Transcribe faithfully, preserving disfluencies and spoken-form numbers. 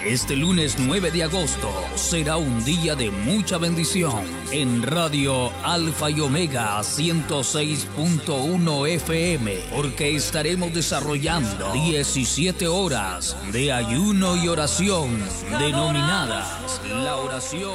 Este lunes nueve de agosto será un día de mucha bendición en Radio Alfa y Omega ciento seis punto uno F M, porque estaremos desarrollando diecisiete horas de ayuno y oración denominadas la oración